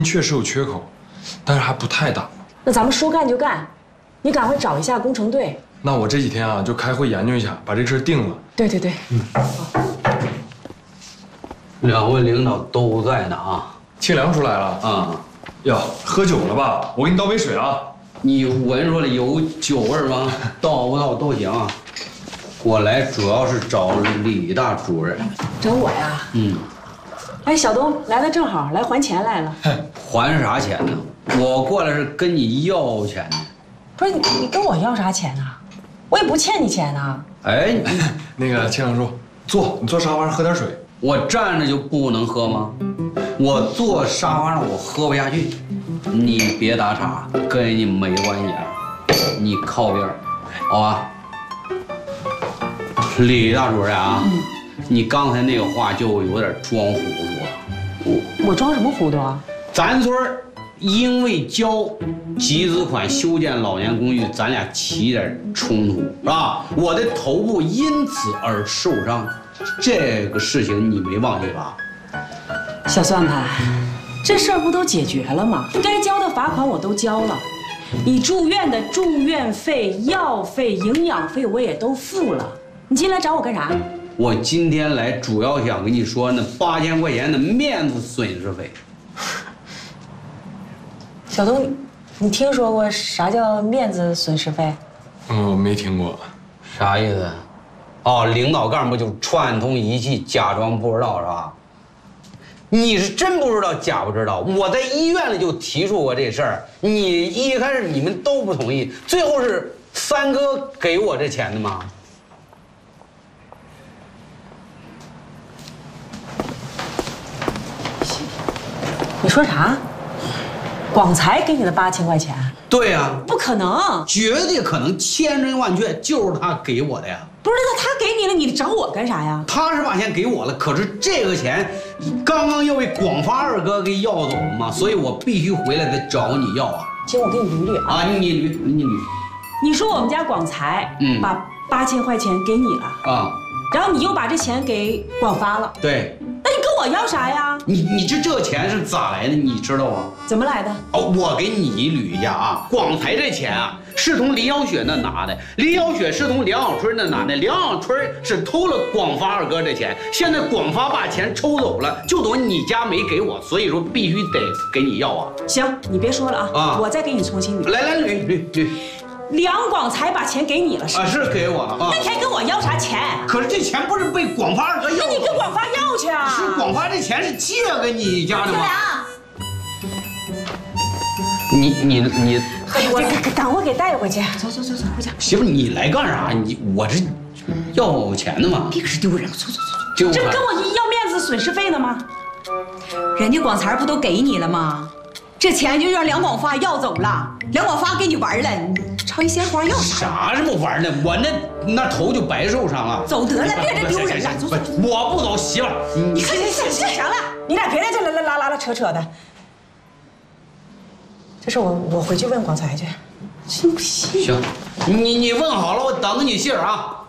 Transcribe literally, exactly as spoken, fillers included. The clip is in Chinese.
确实有缺口，但是还不太大。 那咱们说干就干，你赶快找一下工程队。 那我这几天啊就开会研究一下，把这事定了。 对对对，嗯。 两位领导都在呢啊。 庆良出来了啊。哟，喝酒了吧？我给你倒杯水啊。 你闻说了有酒味吗？倒不倒都行。我来主要是找李大主任。 找我呀？嗯。哎，小东来的正好，来还钱来了。 还啥钱呢？我过来是跟你要钱的。 不是你，你跟我要啥钱啊？我也不欠你钱啊。 哎， 那个庆良叔，坐，你坐沙发上喝点水。 我站着就不能喝吗？我坐沙发上我喝不下去。你别打岔，跟你没关系啊。你靠边，好吧？李大主任啊，嗯、你刚才那个话就有点装糊涂了。 我我装什么糊涂啊？ 咱村儿因为交集资款修建老年公寓，咱俩起点冲突，是吧？我的头部因此而受伤，这个事情你没忘记吧？ 小算盘，这事儿不都解决了吗？该交的罚款我都交了，你住院的住院费、药费、营养费我也都付了。你今天来找我干啥？ 我今天来主要想跟你说那八千块钱的面子损失费。 小东，你听说过啥叫面子损失费？ 嗯，没听过。 啥意思？哦，领导干部就串通一气，假装不知道是吧？你是真不知道假不知道？我在医院里就提出过这事儿，你一开始你们都不同意，最后是三哥给我这钱的吗？ 你说啥？广财给你的八千块钱？ 对呀， 不可能， 绝对可能，千真万确，就是他给我的呀。 不是，那他给你了，你找我干啥呀？ 他是把钱给我了，可是这个钱刚刚要被广发二哥给要走了嘛，所以我必须回来再找你要啊。 行，我给你捋捋啊。啊， 你捋，你捋。 你说我们家广财，嗯，把八千块钱给你了啊，然后你又把这钱给广发了。 对。 那你跟我要啥呀？ 你你这这钱是咋来的？你知道吗？ 怎么来的？ 哦，我给你捋一下啊。广财这钱啊，是从林小雪那拿的，林小雪是从梁小春那拿的，梁小春是偷了广发二哥这钱，现在广发把钱抽走了，就等于你家没给我，所以说必须得给你要啊。 行，你别说了啊，啊，我再给你重新捋。 来来捋捋捋。 梁广财把钱给你了是吧？ 啊，是给我了啊。 那你还跟我要啥钱？ 可是这钱不是被广发二哥要的？ 那你跟广发要去啊！ 是广发这钱是借给你家的吗？你你你， 我赶快给带回去。走走走走，回家。 媳妇，你来干啥？你我这要钱的嘛。 别可是丢人！走走走走，这不跟我要面子损失费呢吗？ 人家广财不都给你了吗？这钱就让梁广发要走了，梁广发给你玩了，你朝一鲜花要啥？啥这么玩呢？我那那头就白受伤了。 走得了，别这丢人了。 走走，我不走，媳妇儿， 你看行行行了，你俩别在这拉拉拉拉扯扯的。这事我我回去问广财去，信不信？ 行，你你问好了，我等你信儿啊。